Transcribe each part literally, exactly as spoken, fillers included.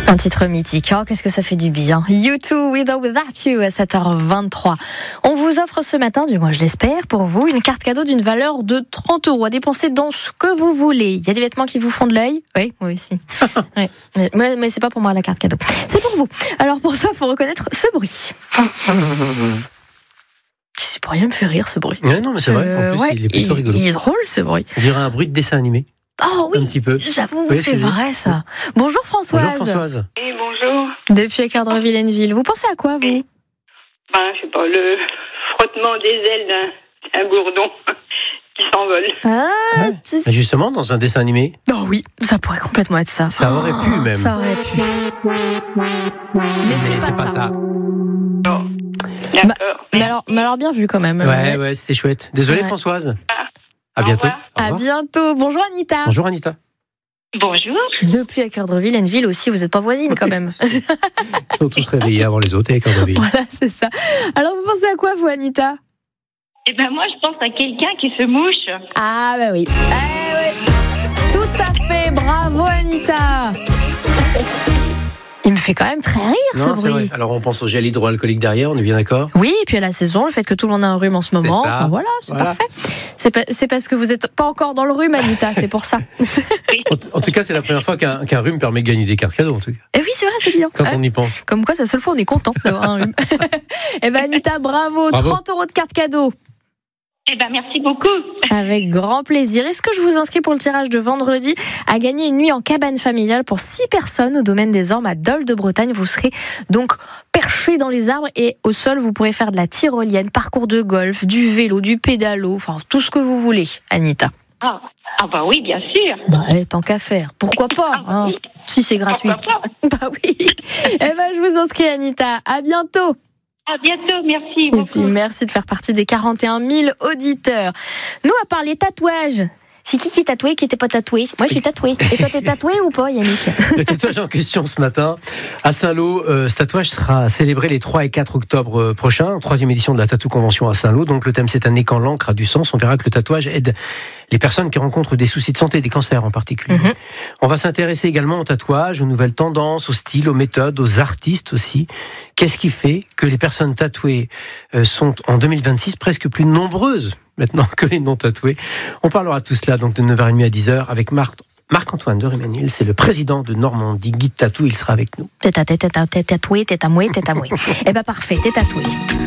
Un titre mythique, oh, qu'est-ce que ça fait du bien. You Too, With or Without You, à sept heures vingt-trois. On vous offre ce matin, du moins je l'espère, pour vous, une carte cadeau d'une valeur de trente euros à dépenser dans ce que vous voulez. Il y a des vêtements qui vous font de l'œil? Oui, moi aussi. Oui. Mais, mais, mais c'est pas pour moi la carte cadeau. C'est pour vous. Alors pour ça, il faut reconnaître ce bruit. C'est pour rien me faire rire ce bruit. Ouais, non, mais c'est vrai, en plus, euh, ouais, il est plutôt il, rigolo. Il est drôle ce bruit. On dirait un bruit de dessin animé. Oh oui, un petit peu. J'avoue, oui, c'est vrai ça. Bonjour Françoise. Bonjour Françoise. Oui, bonjour. Depuis Équeurdreville-Henneville, vous pensez à quoi vous? Ben, je sais pas, le frottement des ailes d'un, d'un gourdon qui s'envole. Ah, ouais. c'est... Justement, dans un dessin animé. Oh oui, ça pourrait complètement être ça. Ça aurait pu même. Ça aurait pu. Mais, mais c'est, c'est pas, pas ça. ça. Oh. D'accord. Bah, mais, alors, mais alors bien vu quand même. Ouais, ouais, c'était chouette. Désolée ouais. Françoise. Ah. À bientôt. Au À bientôt. Bonjour Anita. Bonjour Anita. Bonjour. Depuis Équeurdreville-Henneville aussi, vous n'êtes pas voisines quand même. Ils sont tous réveillés avant les autres et Équeurdreville. Voilà, c'est ça. Alors vous pensez à quoi vous Anita? Eh ben moi je pense à quelqu'un qui se mouche. Ah bah oui. Eh oui. Tout à fait. Bravo Anita. Il me fait quand même très rire non, ce c'est bruit. vrai. Alors on pense au gel hydroalcoolique derrière, on est bien d'accord? Oui, et puis à la saison, le fait que tout le monde a un rhume en ce moment. Enfin voilà, c'est voilà. parfait. C'est, pas, c'est parce que vous n'êtes pas encore dans le rhume, Anita, c'est pour ça. en, en tout cas, c'est la première fois qu'un, qu'un rhume permet de gagner des cartes cadeaux. En tout cas. Et oui, c'est vrai, c'est bien. Quand ah, on y pense. Comme quoi, c'est la seule fois où on est content d'avoir un rhume. Eh ben Anita, bravo, bravo, trente euros de cartes cadeaux. Eh ben merci beaucoup. Avec grand plaisir. Est-ce que je vous inscris pour le tirage de vendredi à gagner une nuit en cabane familiale pour six personnes au domaine des Ormes à Dole de Bretagne. Vous serez donc perché dans les arbres et au sol, vous pourrez faire de la tyrolienne, parcours de golf, du vélo, du pédalo, enfin tout ce que vous voulez, Anita. Ah, ah bah oui, bien sûr. Bah eh, tant qu'à faire. Pourquoi pas ah, bah hein, oui. Si c'est gratuit. Pourquoi pas. Bah oui. Eh ben je vous inscris, Anita. À bientôt. À bientôt, merci beaucoup. Et puis, merci de faire partie des quarante et un mille auditeurs. Nous, à part les tatouages, c'est qui qui est tatoué, qui n'était pas tatoué? Moi, je suis tatoué. Et toi, t'es tatoué ou pas, Yannick? Le tatouage en question ce matin, à Saint-Lô, euh, ce tatouage sera célébré les trois et quatre octobre prochains, troisième édition de la Tattoo Convention à Saint-Lô. Donc, le thème cette année, quand l'encre a du sens, on verra que le tatouage aide les personnes qui rencontrent des soucis de santé, des cancers en particulier. Mmh. On va s'intéresser également au tatouage, aux nouvelles tendances, au style, aux méthodes, aux artistes aussi. Qu'est-ce qui fait que les personnes tatouées sont en deux mille vingt-six presque plus nombreuses maintenant que les non tatoués? On parlera de tout cela donc de neuf heures trente à dix heures avec Marc, Marc-Antoine de Rémanil, c'est le président de Normandie Guide Tattoo, il sera avec nous. T'es tatoué, t'es tamoué, t'es tamoué. Eh ben parfait, t'es tatoué.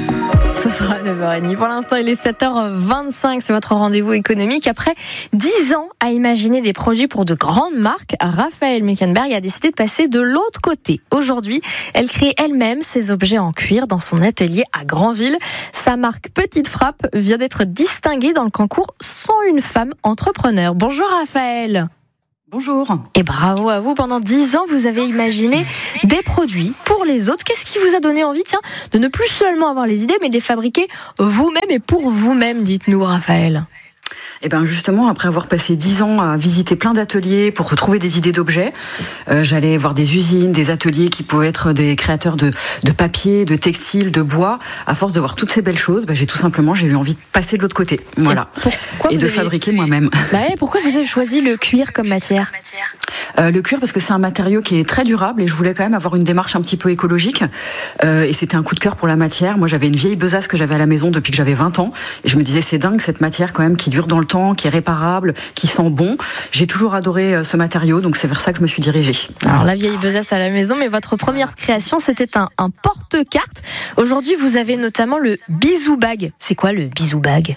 Ce sera à neuf heures trente. Pour l'instant, il est sept heures vingt-cinq. C'est votre rendez-vous économique. Après dix ans à imaginer des produits pour de grandes marques, Raphaël Mückenberg a décidé de passer de l'autre côté. Aujourd'hui, elle crée elle-même ses objets en cuir dans son atelier à Granville. Sa marque Petite Frappe vient d'être distinguée dans le concours cent une femmes entrepreneurs. Bonjour Raphaël. Bonjour. Et bravo à vous. Pendant dix ans, vous avez imaginé des produits pour les autres. Qu'est-ce qui vous a donné envie, tiens, de ne plus seulement avoir les idées, mais de les fabriquer vous-même et pour vous-même, dites-nous, Raphaël? Eh ben justement, après avoir passé dix ans à visiter plein d'ateliers pour retrouver des idées d'objets, euh, j'allais voir des usines, des ateliers qui pouvaient être des créateurs de, de papier, de textile, de bois. À force de voir toutes ces belles choses, ben, j'ai tout simplement j'ai eu envie de passer de l'autre côté, voilà, et, et de avez... fabriquer moi-même. Bah ouais, pourquoi vous avez choisi le cuir comme matière? Euh, le cuir parce que c'est un matériau qui est très durable et je voulais quand même avoir une démarche un petit peu écologique euh, et c'était un coup de cœur pour la matière. Moi j'avais une vieille besace que j'avais à la maison depuis que j'avais vingt ans et je me disais c'est dingue cette matière quand même qui dure dans le temps, qui est réparable, qui sent bon. J'ai toujours adoré euh, ce matériau donc c'est vers ça que je me suis dirigée. Alors la vieille besace à la maison, mais votre première création c'était un, un porte-carte. Aujourd'hui vous avez notamment le bisou bag. C'est quoi le bisou bag?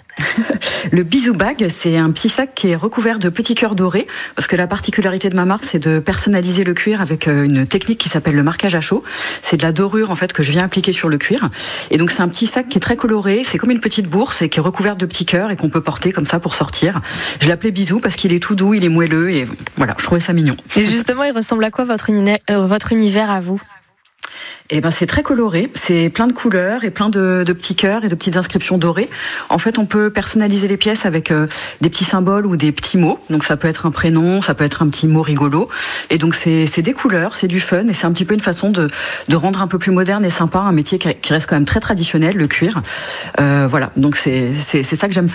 Le bisou bag, c'est un petit sac qui est recouvert de petits cœurs dorés parce que la particularité de ma marque c'est de personnaliser le cuir avec une technique qui s'appelle le marquage à chaud. C'est de la dorure en fait que je viens appliquer sur le cuir. Et donc c'est un petit sac qui est très coloré, c'est comme une petite bourse et qui est recouverte de petits cœurs et qu'on peut porter comme ça pour sortir. Je l'appelais bisou parce qu'il est tout doux, il est moelleux et voilà, je trouvais ça mignon. Et justement, il ressemble à quoi votre univers, euh, votre univers à vous? Eh ben, c'est très coloré, c'est plein de couleurs et plein de, de petits cœurs et de petites inscriptions dorées. En fait, on peut personnaliser les pièces avec euh, des petits symboles ou des petits mots. Donc, ça peut être un prénom, ça peut être un petit mot rigolo. Et donc, c'est, c'est des couleurs, c'est du fun et c'est un petit peu une façon de, de rendre un peu plus moderne et sympa un métier qui reste quand même très traditionnel, le cuir. Euh, voilà, donc c'est, c'est, c'est ça que j'aime faire.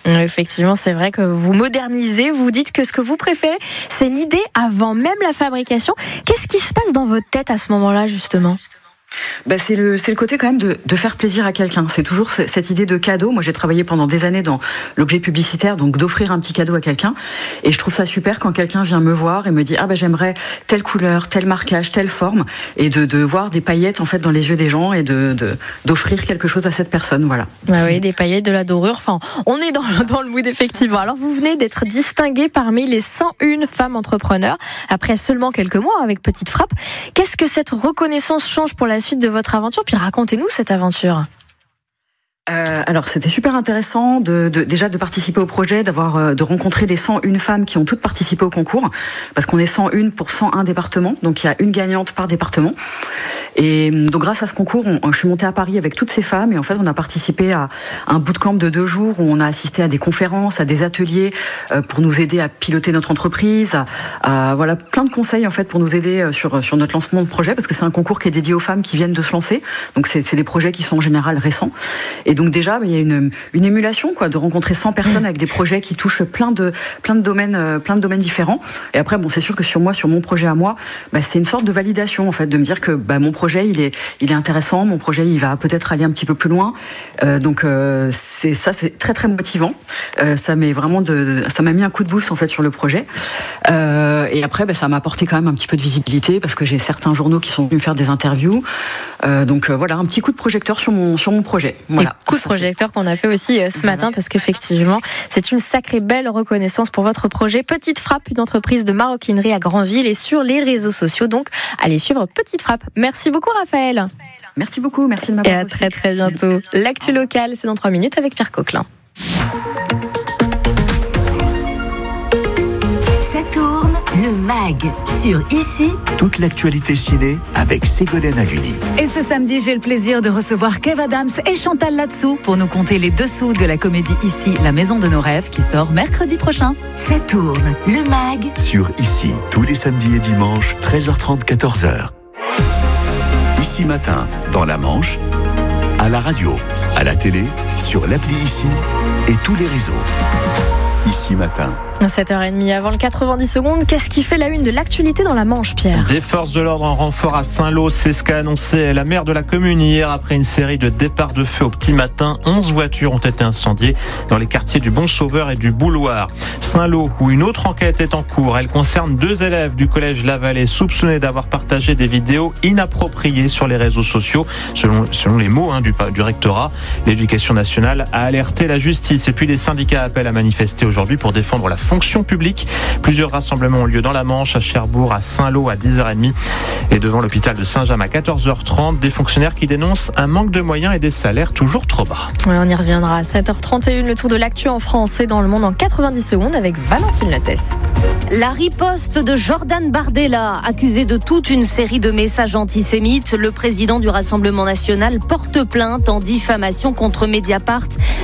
Effectivement, c'est vrai que vous modernisez, vous dites que ce que vous préférez, c'est l'idée avant même la fabrication. Qu'est-ce qui se passe dans votre tête à ce moment-là, justement ? Ben c'est le c'est le côté quand même de de faire plaisir à quelqu'un. C'est toujours cette idée de cadeau. Moi, j'ai travaillé pendant des années dans l'objet publicitaire, donc d'offrir un petit cadeau à quelqu'un. Et je trouve ça super quand quelqu'un vient me voir et me dit ah ben j'aimerais telle couleur, tel marquage, telle forme, et de de voir des paillettes en fait dans les yeux des gens et de de d'offrir quelque chose à cette personne. Voilà. Ah oui, des paillettes, de la dorure. Enfin, on est dans dans le mood effectivement. Alors vous venez d'être distinguée parmi les cent une femmes entrepreneurs après seulement quelques mois avec Petite Frappe. Qu'est-ce que cette reconnaissance change pour la suite de votre aventure? Puis racontez-nous cette aventure. Euh, alors c'était super intéressant de, de déjà de participer au projet, d'avoir de rencontrer les cent une femmes qui ont toutes participé au concours, parce qu'on est cent un pour cent un département, donc il y a une gagnante par département. Et donc grâce à ce concours, on, je suis montée à Paris avec toutes ces femmes et en fait on a participé à un bootcamp de deux jours où on a assisté à des conférences, à des ateliers euh, pour nous aider à piloter notre entreprise, à, à voilà plein de conseils en fait pour nous aider sur sur notre lancement de projet, parce que c'est un concours qui est dédié aux femmes qui viennent de se lancer, donc c'est, c'est des projets qui sont en général récents. Et donc déjà, il y a une, une émulation quoi, de rencontrer cent personnes avec des projets qui touchent plein de, plein de domaines, euh, plein de domaines différents. Et après, bon, c'est sûr que sur moi, sur mon projet à moi, bah, c'est une sorte de validation en fait, de me dire que bah, mon projet, il est, il est intéressant, mon projet, il va peut-être aller un petit peu plus loin. Euh, donc euh, c'est ça, c'est très très motivant. Euh, ça m'est vraiment de, ça m'a mis un coup de boost en fait sur le projet. Euh, et après, bah, ça m'a apporté quand même un petit peu de visibilité parce que j'ai certains journaux qui sont venus me faire des interviews. Euh, donc euh, voilà, un petit coup de projecteur sur mon sur mon projet. Voilà. Coup de projecteur qu'on a fait aussi ce matin parce qu'effectivement c'est une sacrée belle reconnaissance pour votre projet Petite Frappe, une entreprise de maroquinerie à Granville et sur les réseaux sociaux, donc allez suivre Petite Frappe. Merci beaucoup Raphaël. Merci beaucoup, merci de m'avoir et à très très bientôt. L'actu locale, c'est dans trois minutes avec Pierre Coquelin. Ça tourne, le mag sur Ici. Toute l'actualité ciné avec Ségolène Haluni. Et ce samedi, j'ai le plaisir de recevoir Kev Adams et Chantal Latsou pour nous conter les dessous de la comédie Ici, la maison de nos rêves, qui sort mercredi prochain. Ça tourne, le mag sur Ici, tous les samedis et dimanches, treize heures trente, quatorze heures. Ici matin, dans la Manche, à la radio, à la télé, sur l'appli Ici et tous les réseaux. Ici matin. sept heures trente avant le quatre-vingt-dix secondes. Qu'est-ce qui fait la une de l'actualité dans la Manche, Pierre? Des forces de l'ordre en renfort à Saint-Lô, c'est ce qu'a annoncé la maire de la commune hier après une série de départs de feu au petit matin. onze voitures ont été incendiées dans les quartiers du Bon-Sauveur et du Bouloir. Saint-Lô, où une autre enquête est en cours. Elle concerne deux élèves du collège La Vallée soupçonnés d'avoir partagé des vidéos inappropriées sur les réseaux sociaux. Selon, selon les mots hein, du, du rectorat, l'éducation nationale a alerté la justice et puis les syndicats appellent à manifester aujourd'hui pour défendre la fonction publique. Plusieurs rassemblements ont lieu dans la Manche, à Cherbourg, à Saint-Lô à dix heures trente et devant l'hôpital de Saint-James à quatorze heures trente. Des fonctionnaires qui dénoncent un manque de moyens et des salaires toujours trop bas. Ouais, on y reviendra à sept heures trente et une, le tour de l'actu en France et dans le monde en quatre-vingt-dix secondes avec Valentine Lattès. La riposte de Jordan Bardella, accusé de toute une série de messages antisémites. Le président du Rassemblement national porte plainte en diffamation contre Mediapart